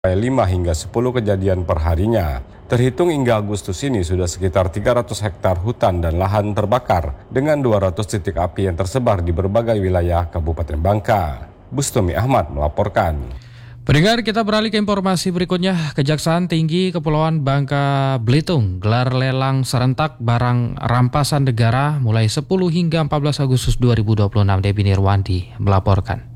5 hingga 10 kejadian per harinya. Terhitung hingga Agustus ini sudah sekitar 300 hektar hutan dan lahan terbakar dengan 200 titik api yang tersebar di berbagai wilayah Kabupaten Bangka. Bustami Ahmad melaporkan. Pendengar, kita beralih ke informasi berikutnya. Kejaksaan Tinggi Kepulauan Bangka Belitung gelar lelang serentak barang rampasan negara mulai 10 hingga 14 Agustus 2026. Debbie Nirwandi melaporkan.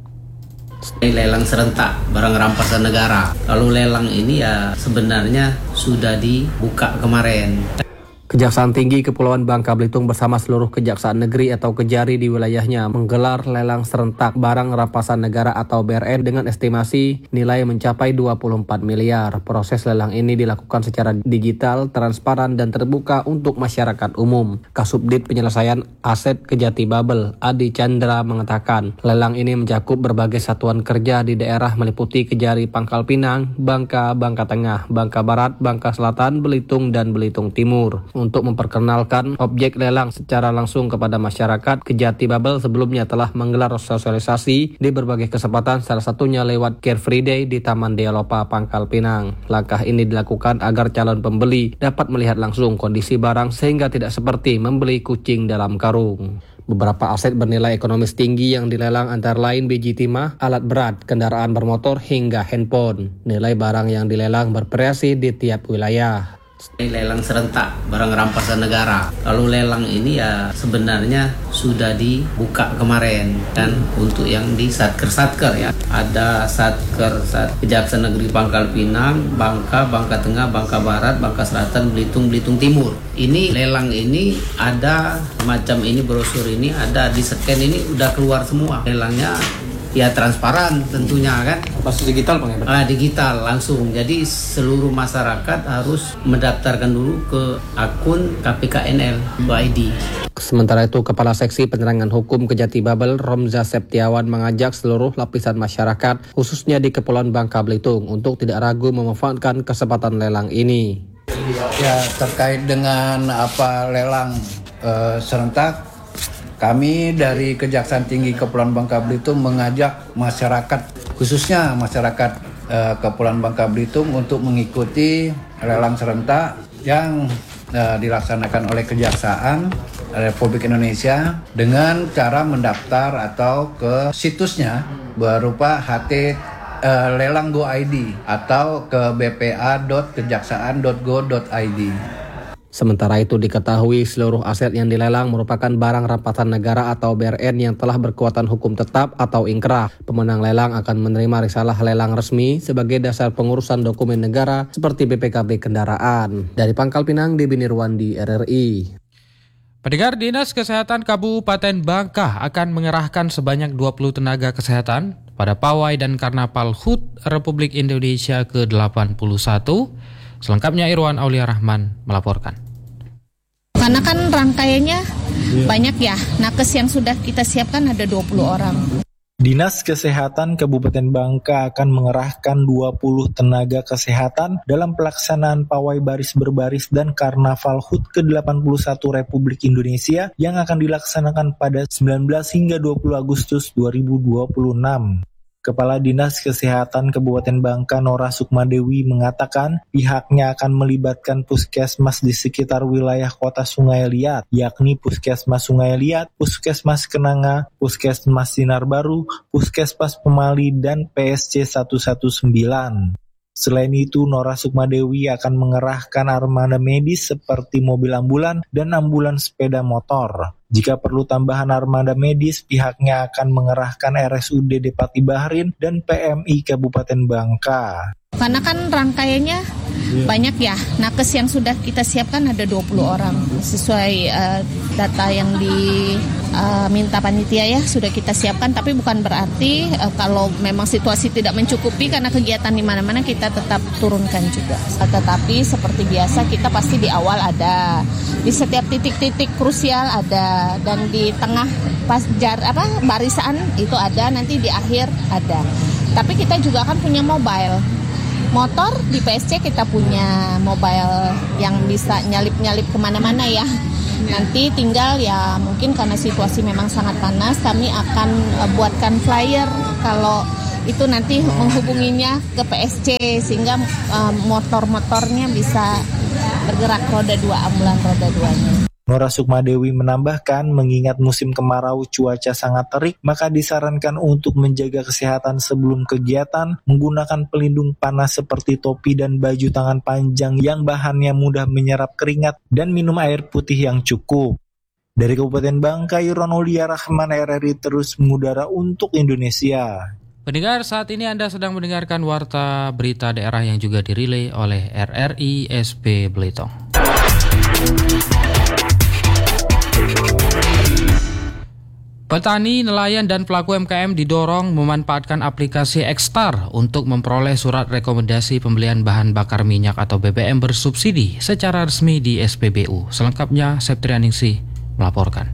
Lelang serentak barang rampasan negara. Kalau lelang ini ya sebenarnya sudah dibuka kemarin. Kejaksaan Tinggi Kepulauan Bangka Belitung bersama seluruh kejaksaan negeri atau kejari di wilayahnya menggelar lelang serentak barang rampasan negara atau BRN dengan estimasi nilai mencapai 24 miliar. Proses lelang ini dilakukan secara digital, transparan, dan terbuka untuk masyarakat umum. Kasubdit Penyelesaian Aset Kejati Babel, Adi Chandra, mengatakan lelang ini mencakup berbagai satuan kerja di daerah meliputi Kejari Pangkal Pinang, Bangka, Bangka Tengah, Bangka Barat, Bangka Selatan, Belitung, dan Belitung Timur. Untuk memperkenalkan objek lelang secara langsung kepada masyarakat, Kejati Babel sebelumnya telah menggelar sosialisasi di berbagai kesempatan, salah satunya lewat Care Free Day di Taman Dialopa Pangkal Pinang. Langkah ini dilakukan agar calon pembeli dapat melihat langsung kondisi barang sehingga tidak seperti membeli kucing dalam karung. Beberapa aset bernilai ekonomis tinggi yang dilelang antara lain biji timah, alat berat, kendaraan bermotor, hingga handphone. Nilai barang yang dilelang bervariasi di tiap wilayah. Lelang serentak barang rampasan negara. Kalau lelang ini ya sebenarnya sudah dibuka kemarin dan untuk yang di satker ya. Ada satker Kejaksaan Negeri Pangkal Pinang, Bangka, Bangka Tengah, Bangka Barat, Bangka Selatan, Belitung, Belitung Timur. Ini lelang ini ada macam ini, brosur ini ada di scan ini udah keluar semua. Lelangnya ya transparan tentunya kan. Masih digital Bang ya? Digital langsung. Jadi seluruh masyarakat harus mendaftarkan dulu ke akun KPKNL.id. Sementara itu, Kepala Seksi Penerangan Hukum Kejati Babel, Romza Septiawan, mengajak seluruh lapisan masyarakat, khususnya di Kepulauan Bangka Belitung, untuk tidak ragu memanfaatkan kesempatan lelang ini. Ya, terkait dengan lelang serentak, kami dari Kejaksaan Tinggi Kepulauan Bangka Belitung mengajak masyarakat, khususnya masyarakat Kepulauan Bangka Belitung untuk mengikuti lelang serentak yang dilaksanakan oleh Kejaksaan Republik Indonesia dengan cara mendaftar atau ke situsnya berupa lelang.go.id atau ke bpa.kejaksaan.go.id. Sementara itu diketahui seluruh aset yang dilelang merupakan barang rampasan negara atau BRN yang telah berkekuatan hukum tetap atau ingkrah. Pemenang lelang akan menerima risalah lelang resmi sebagai dasar pengurusan dokumen negara seperti BPKB kendaraan. Dari Pangkal Pinang, Debbie Nirwandi, RRI. Pendengar, Dinas Kesehatan Kabupaten Bangka akan mengerahkan sebanyak 20 tenaga kesehatan pada pawai dan karnaval HUT Republik Indonesia ke-81. Selengkapnya Irwan Aulia Rahman melaporkan. Karena kan rangkaiannya banyak ya, nakes yang sudah kita siapkan ada 20 orang. Dinas Kesehatan Kabupaten Bangka akan mengerahkan 20 tenaga kesehatan dalam pelaksanaan pawai baris berbaris dan karnaval HUT ke-81 Republik Indonesia yang akan dilaksanakan pada 19 hingga 20 Agustus 2026. Kepala Dinas Kesehatan Kabupaten Bangka Nora Sukmadewi mengatakan pihaknya akan melibatkan puskesmas di sekitar wilayah kota Sungai Liat, yakni Puskesmas Sungai Liat, Puskesmas Kenanga, Puskesmas Sinar Baru, Puskesmas Pemali, dan PSC 119. Selain itu, Nora Sukmadewi akan mengerahkan armada medis seperti mobil ambulan dan ambulans sepeda motor. Jika perlu tambahan armada medis, pihaknya akan mengerahkan RSUD Depati Bahrin dan PMI Kabupaten Bangka. Karena kan rangkaiannya banyak ya, nakes yang sudah kita siapkan ada 20 orang. Sesuai data yang diminta panitia ya, sudah kita siapkan. Tapi bukan berarti kalau memang situasi tidak mencukupi karena kegiatan di mana-mana kita tetap turunkan juga. Tetapi seperti biasa kita pasti di awal ada, di setiap titik-titik krusial ada, dan di tengah barisan itu ada, nanti di akhir ada. Tapi kita juga akan punya mobile. Motor di PSC kita punya mobile yang bisa nyalip-nyalip kemana-mana ya. Nanti tinggal ya mungkin karena situasi memang sangat panas, kami akan buatkan flyer kalau itu nanti menghubunginya ke PSC sehingga motor-motornya bisa bergerak roda 2, ambulan roda 2-nya. Nora Sukmadewi menambahkan, mengingat musim kemarau cuaca sangat terik, maka disarankan untuk menjaga kesehatan sebelum kegiatan, menggunakan pelindung panas seperti topi dan baju tangan panjang yang bahannya mudah menyerap keringat, dan minum air putih yang cukup. Dari Kabupaten Bangka, Yuron Aulia Rahman, RRI terus mengudara untuk Indonesia. Pendengar, saat ini Anda sedang mendengarkan Warta Berita Daerah yang juga dirilai oleh RRI SP Belitung. Petani, nelayan, dan pelaku UMKM didorong memanfaatkan aplikasi Xstar untuk memperoleh surat rekomendasi pembelian bahan bakar minyak atau BBM bersubsidi secara resmi di SPBU. Selengkapnya, Septrianingsih melaporkan.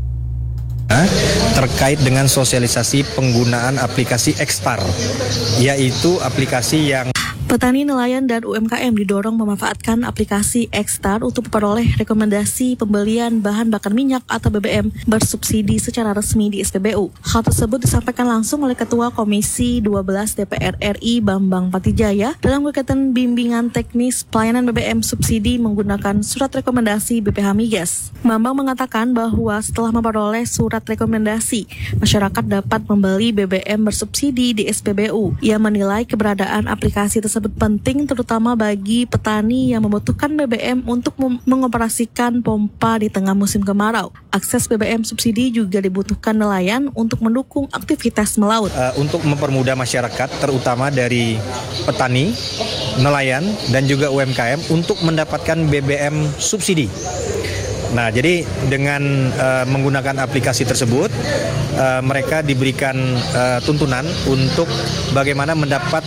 Terkait dengan sosialisasi penggunaan aplikasi Xstar, yaitu aplikasi yang petani, nelayan, dan UMKM didorong memanfaatkan aplikasi Xstar untuk memperoleh rekomendasi pembelian bahan bakar minyak atau BBM bersubsidi secara resmi di SPBU. Hal tersebut disampaikan langsung oleh Ketua Komisi 12 DPR RI Bambang Patijaya dalam kegiatan bimbingan teknis pelayanan BBM subsidi menggunakan surat rekomendasi BPH Migas. Bambang mengatakan bahwa setelah memperoleh surat rekomendasi, masyarakat dapat membeli BBM bersubsidi di SPBU. Ia menilai keberadaan aplikasi tersebut penting terutama bagi petani yang membutuhkan BBM untuk mengoperasikan pompa di tengah musim kemarau. Akses BBM subsidi juga dibutuhkan nelayan untuk mendukung aktivitas melaut. Untuk mempermudah masyarakat, terutama dari petani, nelayan, dan juga UMKM untuk mendapatkan BBM subsidi. Nah, jadi dengan menggunakan aplikasi tersebut, mereka diberikan tuntunan untuk bagaimana mendapat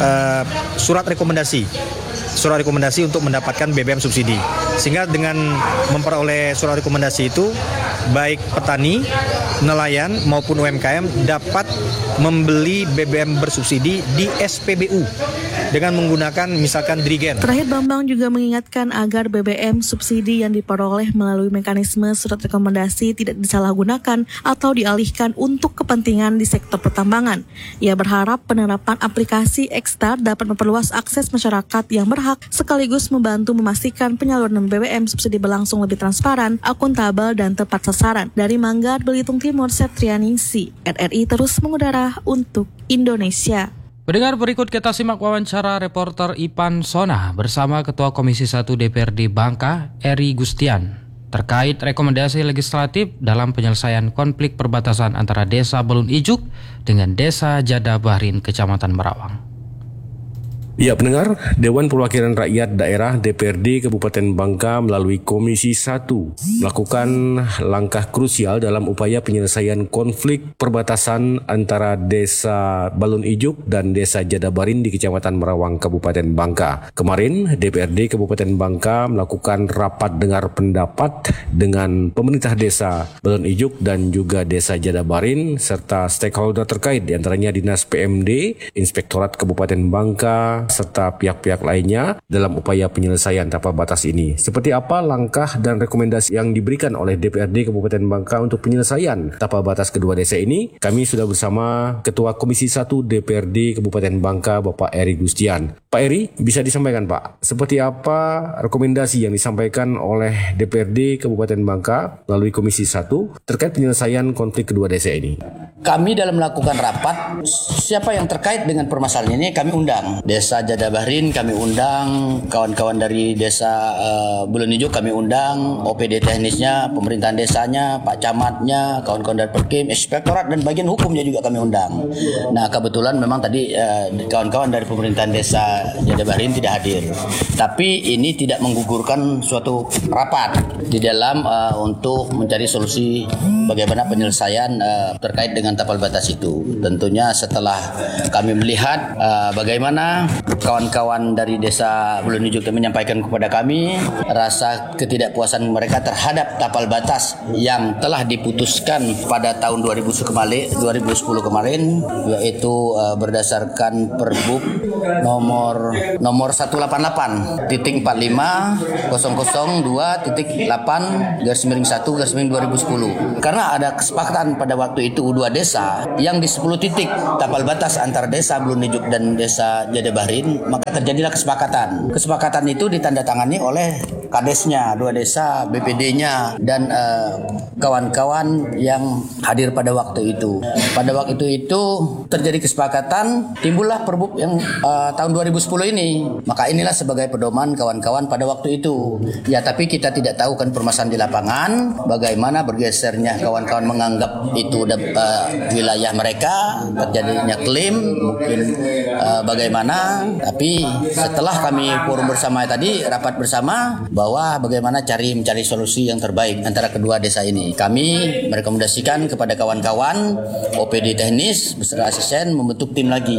surat rekomendasi untuk mendapatkan BBM subsidi. Sehingga dengan memperoleh surat rekomendasi itu, baik petani, nelayan maupun UMKM dapat membeli BBM bersubsidi di SPBU dengan menggunakan misalkan Drigen. Terakhir, Bambang juga mengingatkan agar BBM subsidi yang diperoleh melalui mekanisme surat rekomendasi tidak disalahgunakan atau dialihkan untuk kepentingan di sektor pertambangan. Ia berharap penerapan aplikasi Xstar dapat memperluas akses masyarakat yang berhak sekaligus membantu memastikan penyaluran BBM subsidi berlangsung lebih transparan, akuntabel, dan tepat sasaran. Dari Manggar, Belitung Timur, Septrianingsih, RRI terus mengudara untuk Indonesia. Pendengar, berikut kita simak wawancara reporter Ipan Sona bersama Ketua Komisi 1 DPRD Bangka, Eri Gustian, terkait rekomendasi legislatif dalam penyelesaian konflik perbatasan antara Desa Balun Ijuk dengan Desa Jadabahrin, Kecamatan Merawang. Ya, pendengar, Dewan Perwakilan Rakyat Daerah DPRD Kabupaten Bangka melalui Komisi 1 melakukan langkah krusial dalam upaya penyelesaian konflik perbatasan antara Desa Balun Ijuk dan Desa Jadabahrin di Kecamatan Merawang, Kabupaten Bangka. Kemarin, DPRD Kabupaten Bangka melakukan rapat dengar pendapat dengan pemerintah Desa Balun Ijuk dan juga Desa Jadabahrin serta stakeholder terkait, diantaranya Dinas PMD, Inspektorat Kabupaten Bangka, serta pihak-pihak lainnya dalam upaya penyelesaian tapal batas ini. Seperti apa langkah dan rekomendasi yang diberikan oleh DPRD Kabupaten Bangka untuk penyelesaian tapal batas kedua desa ini? Kami sudah bersama Ketua Komisi 1 DPRD Kabupaten Bangka, Bapak Eri Gustian. Pak Eri, bisa disampaikan Pak, seperti apa rekomendasi yang disampaikan oleh DPRD Kabupaten Bangka melalui Komisi 1 terkait penyelesaian konflik kedua desa ini? Kami dalam melakukan rapat, siapa yang terkait dengan permasalahan ini kami undang. Desa Jadabahrin kami undang, kawan-kawan dari Desa Balun Ijuk kami undang, OPD teknisnya, pemerintahan desanya, Pak Camatnya, kawan-kawan dari Perkim, Inspektorat, dan bagian hukumnya juga kami undang. Nah, kebetulan memang tadi kawan-kawan dari pemerintahan Desa Jadabahrin tidak hadir. Tapi ini tidak menggugurkan suatu rapat di dalam untuk mencari solusi bagaimana penyelesaian terkait dengan tapal batas itu. Tentunya setelah kami melihat bagaimana kawan-kawan dari Desa Bulunijog menyampaikan kepada kami rasa ketidakpuasan mereka terhadap tapal batas yang telah diputuskan pada tahun 2010 kemarin, yaitu berdasarkan Perbup nomor 188.45002.8/2010. Karena ada kesepakatan pada waktu itu dua desa yang di 10 titik tapal batas antara Desa Bulunijog dan Desa Jadabahrin, maka terjadilah kesepakatan. Kesepakatan itu ditandatangani oleh kadesnya, dua desa, BPD-nya, dan kawan-kawan yang hadir pada waktu itu. Pada waktu itu terjadi kesepakatan, timbullah Perbup yang tahun 2010 ini. Maka inilah sebagai pedoman kawan-kawan pada waktu itu. Ya, tapi kita tidak tahu kan permasalahan di lapangan, bagaimana bergesernya kawan-kawan menganggap itu wilayah mereka, terjadinya klaim, mungkin bagaimana. Tapi setelah kami forum bersama tadi, rapat bersama, bahwa bagaimana mencari solusi yang terbaik antara kedua desa ini. Kami merekomendasikan kepada kawan-kawan OPD teknis beserta asisten membentuk tim lagi.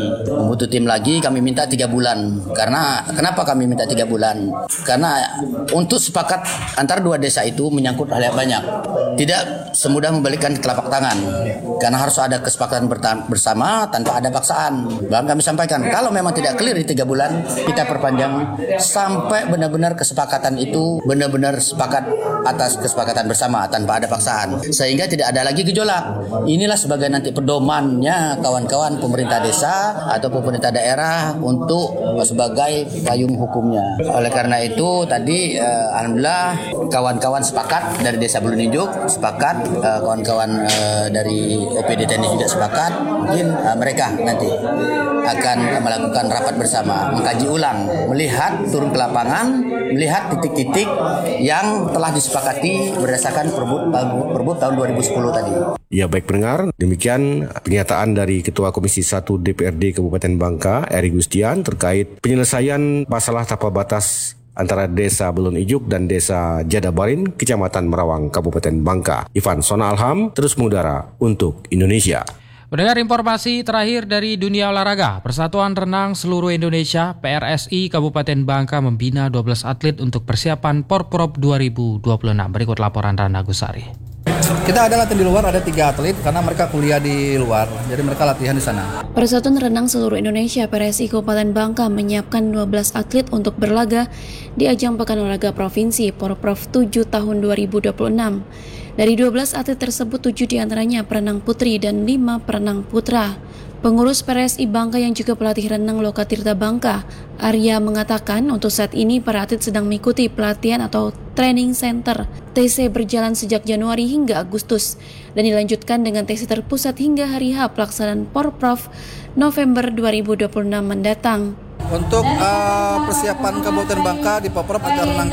Kami minta 3 bulan. Karena kenapa kami minta 3 bulan? Karena untuk sepakat antara dua desa itu menyangkut hal yang banyak. Tidak semudah membalikkan telapak tangan. Karena harus ada kesepakatan bersama tanpa ada paksaan. Bahkan kami sampaikan kalau memang tidak clear di 3 bulan, kita perpanjang sampai benar-benar kesepakatan itu benar-benar sepakat atas kesepakatan bersama tanpa ada paksaan, sehingga tidak ada lagi gejolak. Inilah sebagai nanti pedomannya kawan-kawan pemerintah desa atau pemerintah daerah untuk sebagai payung hukumnya. Oleh karena itu tadi alhamdulillah kawan-kawan sepakat dari Desa Bulunijog sepakat, kawan-kawan dari OPD teknis juga sepakat. Mungkin mereka nanti akan melakukan rapat bersama, mengkaji ulang, melihat turun ke lapangan, melihat titik-titik yang telah disepakati berdasarkan Perbup tahun 2010 tadi. Ya, baik pendengar, demikian pernyataan dari Ketua Komisi 1 DPRD Kabupaten Bangka, Eri Gustian, terkait penyelesaian masalah tapal batas antara Desa Bulunijog dan Desa Jadabahrin, Kecamatan Merawang, Kabupaten Bangka. Ivan Sona Alham, terus mengudara untuk Indonesia. Mendengar informasi terakhir dari dunia olahraga, Persatuan Renang Seluruh Indonesia PRSI Kabupaten Bangka membina 12 atlet untuk persiapan Porprov 2026. Berikut laporan Rana Gusari. Kita ada latihan di luar, ada 3 atlet karena mereka kuliah di luar, jadi mereka latihan di sana. Persatuan Renang Seluruh Indonesia PRSI Kabupaten Bangka menyiapkan 12 atlet untuk berlaga di ajang Pekan Olahraga Provinsi Porprov 7 tahun 2026. Dari 12 atlet tersebut 7 diantaranya perenang putri dan 5 perenang putra. Pengurus PRSI Bangka yang juga pelatih renang Lokatirta Bangka, Arya mengatakan untuk saat ini para atlet sedang mengikuti pelatihan atau training center. TC berjalan sejak Januari hingga Agustus dan dilanjutkan dengan TC terpusat hingga hari H pelaksanaan Porprov November 2026 mendatang. Untuk persiapan Kabupaten Bangka di Porprov agar renang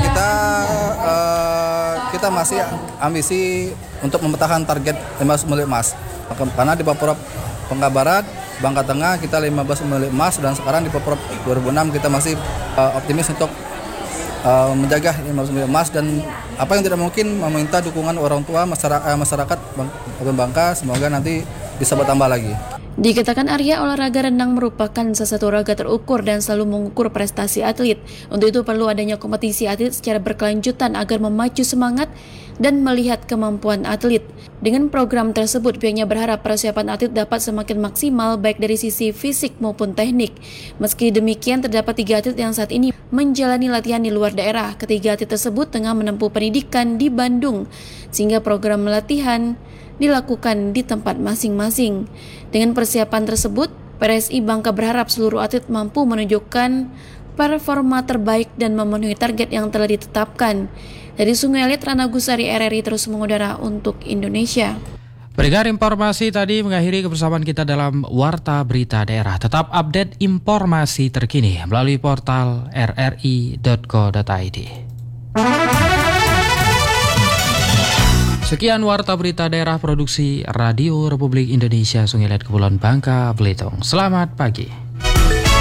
kita masih ambisi untuk mempertahankan target 15 medali emas. Karena di Porprov Bangka Barat, Bangka Tengah kita 15 medali emas, dan sekarang di Porprov 2006 kita masih optimis untuk menjaga 15 medali emas, dan apa yang tidak mungkin meminta dukungan orang tua masyarakat Kabupaten Bangka, semoga nanti bisa bertambah lagi. Dikatakan Arya, olahraga renang merupakan salah satu olahraga terukur dan selalu mengukur prestasi atlet. Untuk itu perlu adanya kompetisi atlet secara berkelanjutan agar memacu semangat dan melihat kemampuan atlet. Dengan program tersebut, pihaknya berharap persiapan atlet dapat semakin maksimal baik dari sisi fisik maupun teknik. Meski demikian, terdapat 3 atlet yang saat ini menjalani latihan di luar daerah. Ketiga atlet tersebut tengah menempuh pendidikan di Bandung, sehingga program latihan dilakukan di tempat masing-masing. Dengan persiapan tersebut, PRSI Bangka berharap seluruh atlet mampu menunjukkan performa terbaik dan memenuhi target yang telah ditetapkan. Dari Sungai Liat, Rana Gusari, RRI terus mengudara untuk Indonesia. Pendengar, informasi tadi mengakhiri kebersamaan kita dalam Warta Berita Daerah. Tetap update informasi terkini melalui portal rri.co.id. Sekian Warta Berita Daerah produksi Radio Republik Indonesia Sungai Liat Kepulauan Bangka, Belitung. Selamat pagi.